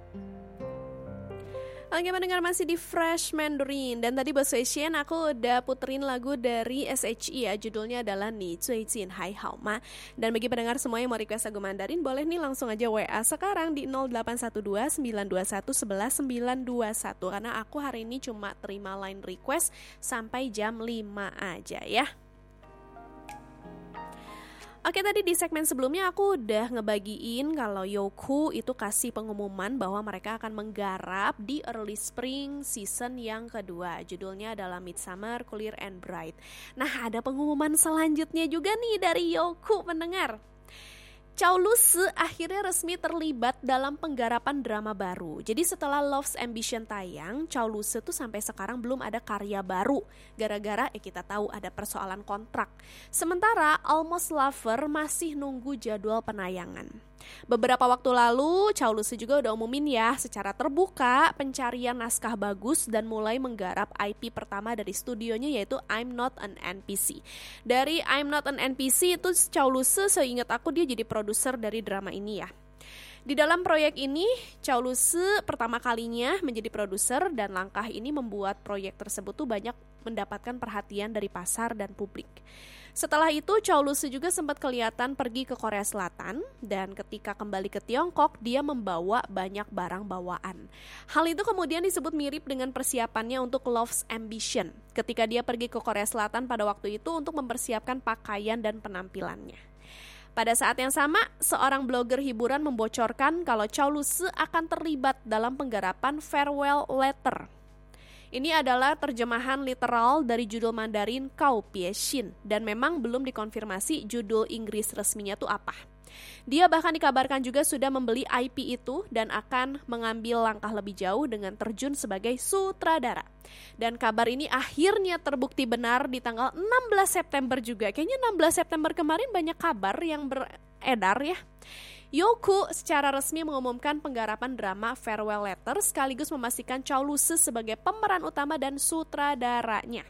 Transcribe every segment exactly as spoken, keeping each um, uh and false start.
Oke, mendengar masih di Fresh Mandarin. Dan tadi Bos Session aku udah puterin lagu dari S H E ya. Judulnya adalah Ni Zui Jin Hai Hao Ma. Dan bagi pendengar semua yang mau request lagu Mandarin, boleh nih langsung aja W A sekarang di nol delapan satu dua sembilan dua satu satu satu sembilan dua satu. Karena aku hari ini cuma terima line request sampai jam lima aja ya. Oke, tadi di segmen sebelumnya aku udah ngebagiin kalau Youku itu kasih pengumuman bahwa mereka akan menggarap di early spring season yang kedua. Judulnya adalah Midsummer Clear and Bright. Nah, ada pengumuman selanjutnya juga nih dari Youku, pendengar. Chow Lu-se akhirnya resmi terlibat dalam penggarapan drama baru. Jadi setelah Love's Ambition tayang, Chow Lu-se tuh sampai sekarang belum ada karya baru. Gara-gara eh kita tahu ada persoalan kontrak. Sementara Almost Lover masih nunggu jadwal penayangan. Beberapa waktu lalu, Chow Lu-se juga udah umumin ya secara terbuka pencarian naskah bagus dan mulai menggarap I P pertama dari studionya yaitu I'm Not an N P C. Dari I'm Not an N P C itu Chow Lu-se seingat aku dia jadi produser dari drama ini ya. Di dalam proyek ini, Chow Lu-se pertama kalinya menjadi produser dan langkah ini membuat proyek tersebut tuh banyak mendapatkan perhatian dari pasar dan publik. Setelah itu, Chow Lu-se juga sempat kelihatan pergi ke Korea Selatan dan ketika kembali ke Tiongkok, dia membawa banyak barang bawaan. Hal itu kemudian disebut mirip dengan persiapannya untuk Love's Ambition ketika dia pergi ke Korea Selatan pada waktu itu untuk mempersiapkan pakaian dan penampilannya. Pada saat yang sama, seorang blogger hiburan membocorkan kalau Chow Lu-se akan terlibat dalam penggarapan Farewell Letter. Ini adalah terjemahan literal dari judul Mandarin Kau Pie Xin dan memang belum dikonfirmasi judul Inggris resminya tuh apa. Dia bahkan dikabarkan juga sudah membeli I P itu dan akan mengambil langkah lebih jauh dengan terjun sebagai sutradara. Dan kabar ini akhirnya terbukti benar di tanggal enam belas September juga. Kayaknya enam belas September kemarin banyak kabar yang beredar ya. Youku secara resmi mengumumkan penggarapan drama Farewell Letter sekaligus memastikan Chow Lu-se sebagai pemeran utama dan sutradaranya.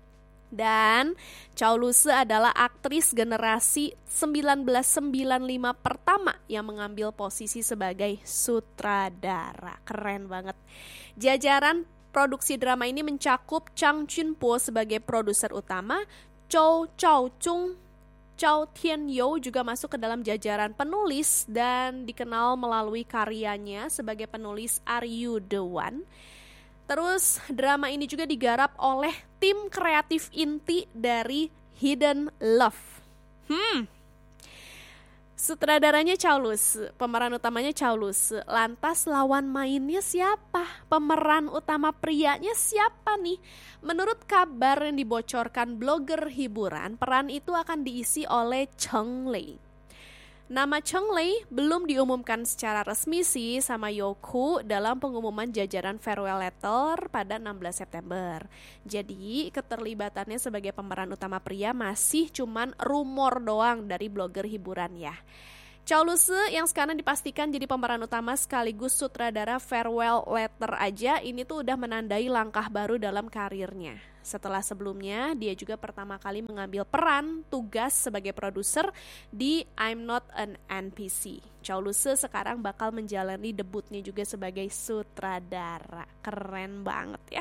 Dan Chow Lu-se adalah aktris generasi seribu sembilan ratus sembilan puluh lima pertama yang mengambil posisi sebagai sutradara. Keren banget. Jajaran produksi drama ini mencakup Chang Chun-po sebagai produser utama, Chow Chao-chung, Chow Tien-yo juga masuk ke dalam jajaran penulis dan dikenal melalui karyanya sebagai penulis Are You The One. Terus drama ini juga digarap oleh tim kreatif inti dari Hidden Love. Hmm. Sutradaranya Chow Lu-se, pemeran utamanya Chow Lu-se. Lantas lawan mainnya siapa? Pemeran utama prianya siapa nih? Menurut kabar yang dibocorkan blogger hiburan, peran itu akan diisi oleh Cheng Lei. Nama Cheng Lei belum diumumkan secara resmi sih sama Youku dalam pengumuman jajaran Farewell Letter pada enam belas September. Jadi keterlibatannya sebagai pemeran utama pria masih cuman rumor doang dari blogger hiburan ya. Chow Lu-se yang sekarang dipastikan jadi pemeran utama sekaligus sutradara Farewell Letter aja ini tuh udah menandai langkah baru dalam karirnya. Setelah sebelumnya dia juga pertama kali mengambil peran tugas sebagai produser di I'm Not an N P C. Chow Lu-se sekarang bakal menjalani debutnya juga sebagai sutradara. Keren banget ya.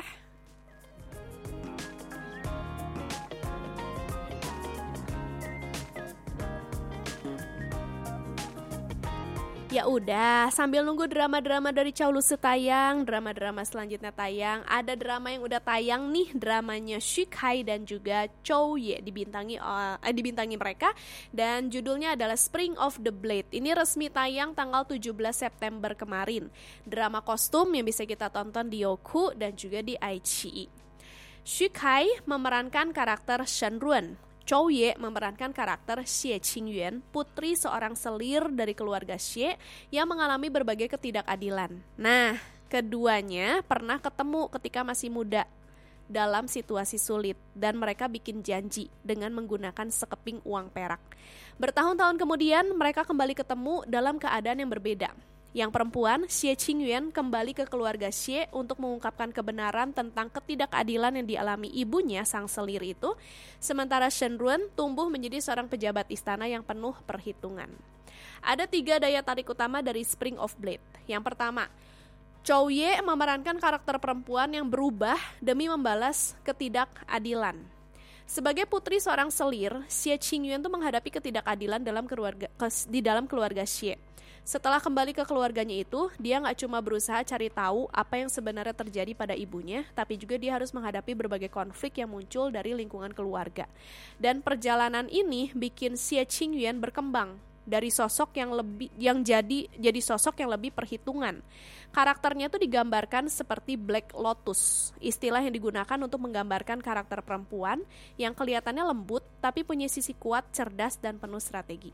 Ya udah, sambil nunggu drama-drama dari Chow Lu-se tayang, drama-drama selanjutnya tayang, ada drama yang udah tayang nih, dramanya Shik Hai dan juga Chow Ye dibintangi uh, eh, dibintangi mereka dan judulnya adalah Spring of the Blade. Ini resmi tayang tanggal tujuh belas September kemarin. Drama kostum yang bisa kita tonton di Youku dan juga di I G E. Shik Hai memerankan karakter Shen Ruan. Chow Ye memerankan karakter Xie Qingyuan, putri seorang selir dari keluarga Xie yang mengalami berbagai ketidakadilan. Nah, keduanya pernah ketemu ketika masih muda dalam situasi sulit dan mereka bikin janji dengan menggunakan sekeping uang perak. Bertahun-tahun kemudian mereka kembali ketemu dalam keadaan yang berbeda. Yang perempuan, Xie Qingyuan, kembali ke keluarga Xie untuk mengungkapkan kebenaran tentang ketidakadilan yang dialami ibunya, sang selir itu. Sementara Shen Ruan tumbuh menjadi seorang pejabat istana yang penuh perhitungan. Ada tiga daya tarik utama dari Spring of Blade. Yang pertama, Chow Ye memerankan karakter perempuan yang berubah demi membalas ketidakadilan. Sebagai putri seorang selir, Xie Qingyuan tuh menghadapi ketidakadilan dalam keluarga di dalam keluarga Xie. Setelah kembali ke keluarganya itu, dia nggak cuma berusaha cari tahu apa yang sebenarnya terjadi pada ibunya, tapi juga dia harus menghadapi berbagai konflik yang muncul dari lingkungan keluarga. Dan perjalanan ini bikin Xie Qingyuan berkembang dari sosok yang lebih yang jadi jadi sosok yang lebih perhitungan. Karakternya tuh digambarkan seperti Black Lotus, istilah yang digunakan untuk menggambarkan karakter perempuan yang kelihatannya lembut tapi punya sisi kuat, cerdas dan penuh strategi.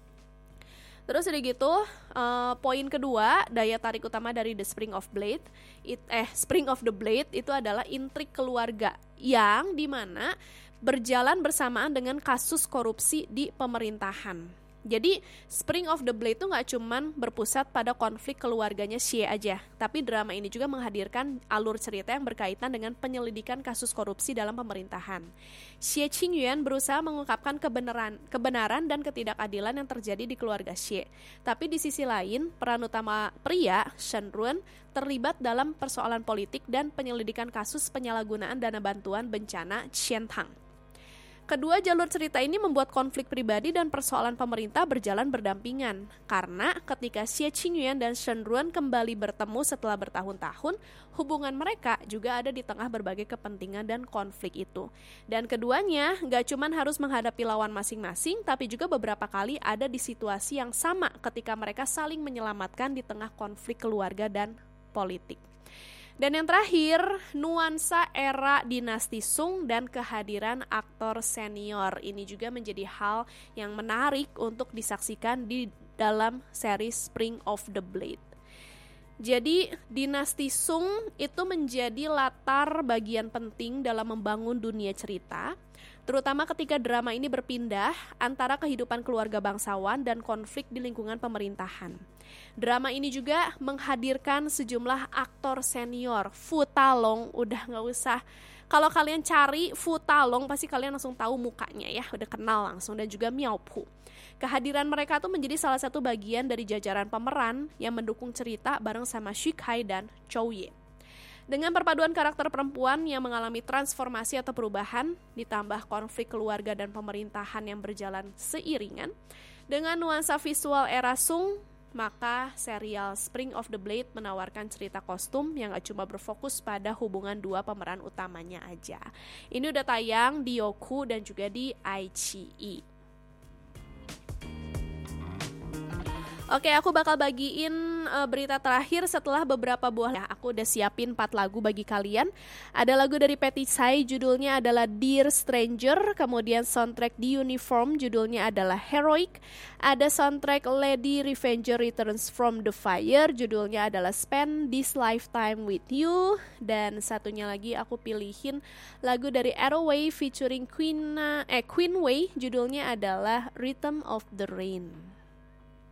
Terus udah gitu, uh, poin kedua, daya tarik utama dari The Spring of Blade, it, eh Spring of the Blade itu adalah intrik keluarga yang dimana berjalan bersamaan dengan kasus korupsi di pemerintahan. Jadi Spring of the Blade itu gak cuman berpusat pada konflik keluarganya Xie aja, tapi drama ini juga menghadirkan alur cerita yang berkaitan dengan penyelidikan kasus korupsi dalam pemerintahan. Xie Qingyuan berusaha mengungkapkan kebenaran, kebenaran dan ketidakadilan yang terjadi di keluarga Xie. Tapi di sisi lain, peran utama pria, Shen Ruan, terlibat dalam persoalan politik dan penyelidikan kasus penyalahgunaan dana bantuan bencana Qiantang. Kedua jalur cerita ini membuat konflik pribadi dan persoalan pemerintah berjalan berdampingan. Karena ketika Xie Qingyuan dan Shen Ruan kembali bertemu setelah bertahun-tahun, hubungan mereka juga ada di tengah berbagai kepentingan dan konflik itu. Dan keduanya gak cuma harus menghadapi lawan masing-masing, tapi juga beberapa kali ada di situasi yang sama ketika mereka saling menyelamatkan di tengah konflik keluarga dan politik. Dan yang terakhir, nuansa era dinasti Sung dan kehadiran aktor senior. Ini juga menjadi hal yang menarik untuk disaksikan di dalam seri Spring of the Blade. Jadi dinasti Sung itu menjadi latar bagian penting dalam membangun dunia cerita, terutama ketika drama ini berpindah antara kehidupan keluarga bangsawan dan konflik di lingkungan pemerintahan. Drama ini juga menghadirkan sejumlah aktor senior. Fu Talong, udah gak usah, kalau kalian cari Fu Talong pasti kalian langsung tahu mukanya ya, udah kenal langsung. Dan juga Miao Pu. Kehadiran mereka tuh menjadi salah satu bagian dari jajaran pemeran yang mendukung cerita bareng sama Xu Kai dan Chow Ye. Dengan perpaduan karakter perempuan yang mengalami transformasi atau perubahan, ditambah konflik keluarga dan pemerintahan yang berjalan seiringan, dengan nuansa visual era Sung, maka serial Spring of the Blade menawarkan cerita kostum yang gak cuma berfokus pada hubungan dua pemeran utamanya aja. Ini udah tayang di Youku dan juga di I G E. Oke, aku bakal bagiin uh, berita terakhir setelah beberapa buah. Ya, aku udah siapin empat lagu bagi kalian. Ada lagu dari Patty Tsai, judulnya adalah Dear Stranger. Kemudian soundtrack The Uniform, judulnya adalah Heroic. Ada soundtrack Lady Revenger Returns from the Fire, judulnya adalah Spend This Lifetime with You. Dan satunya lagi aku pilihin lagu dari Arrowway featuring Queen, eh, Queen Wei, judulnya adalah Rhythm of the Rain.